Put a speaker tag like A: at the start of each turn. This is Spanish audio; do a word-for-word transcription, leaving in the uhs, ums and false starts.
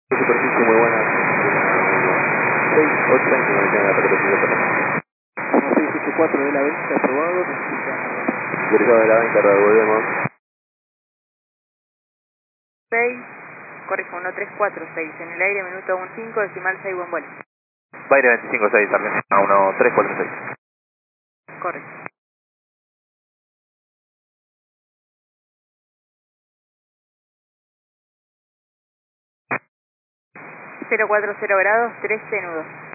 A: Superficie muy buena. seis ocho y no tiene la pelota.
B: uno seis ocho cuatro de la veinte, aprobado.
A: Derivado de la veinte, revolvemos.
C: seis, corrijo, uno tres cuatro seis, en el aire, minuto uno cinco, decimal seis, buen vuelo.
A: Baile veinticinco seis, Argentina uno tres cuatro seis.
C: Correcto. cero cuatro cero grados, trece nudos.